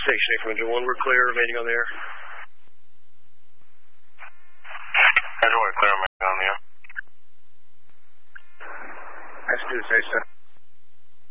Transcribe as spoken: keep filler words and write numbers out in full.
Station eight from engine one, we're clear, remaining on the air. Engine one, clear, remaining on the air. That's two, say, sir.